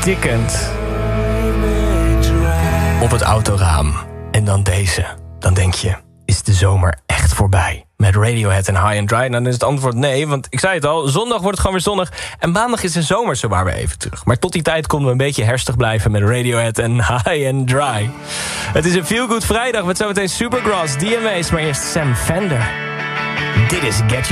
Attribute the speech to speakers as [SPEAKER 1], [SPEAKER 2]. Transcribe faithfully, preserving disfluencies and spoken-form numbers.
[SPEAKER 1] tikkend op het autoraam. En dan deze. Dan denk je, is de zomer echt voorbij? Met Radiohead en High and Dry. Dan is het antwoord nee, want ik zei het al, zondag wordt het gewoon weer zonnig. En maandag is de zomer zowaar weer even terug. Maar tot die tijd konden we een beetje herstig blijven met Radiohead en High and Dry. Het is een feel good vrijdag met zometeen Supergrass, D M A's, maar eerst Sam Fender. Dit is Get You